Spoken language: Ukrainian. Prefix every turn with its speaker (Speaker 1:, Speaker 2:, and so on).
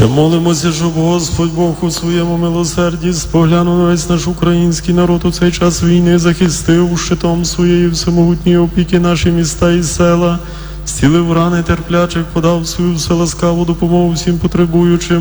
Speaker 1: Ще молимося, щоб Господь Бог у своєму милосерді споглянув на весь наш український народ у цей час війни, захистив щитом своєї всемогутньої опіки наші міста і села, зцілив рани терплячих, подав свою вселаскаву допомогу всім потребуючим,